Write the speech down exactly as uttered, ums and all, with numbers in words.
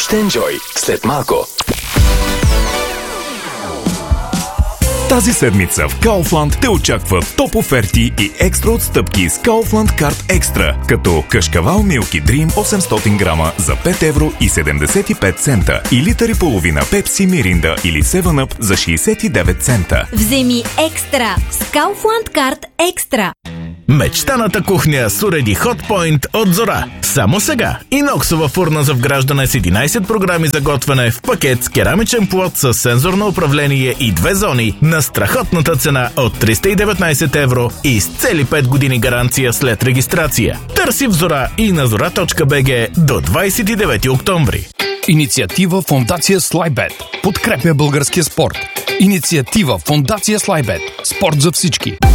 Още енджой след малко. Тази седмица в Kaufland те очакват топ оферти и екстра отстъпки с Kaufland Card Extra, като кашкавал Milky Dream осемстотин грама за пет евро и седемдесет и пет цента и литър и половина Pepsi, Mirinda или седем ъп за шейсет и девет цента. Вземи екстра с Kaufland Card Extra. Мечтаната кухня с уреди Hotpoint от Зора. Само сега. Иноксова фурна за вграждане с единайсет програми за готвене в пакет с керамичен плот с сензорно управление и две зони на страхотната цена от триста и деветнайсет евро и с цели пет години гаранция след регистрация. Търси в Зора и на зора точка би джи до двайсет и девети октомври. Инициатива Фондация Слайбет подкрепя българския спорт. Инициатива Фондация Слайбет. Спорт за всички.